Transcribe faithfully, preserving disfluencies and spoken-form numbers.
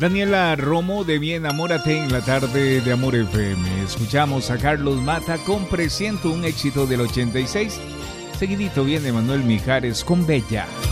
Daniela Romo de Mi Enamórate en la tarde de Amor F M. Escuchamos a Carlos Mata con Presiento, un éxito del ochenta y seis. Seguidito viene Manuel Mijares con Bella.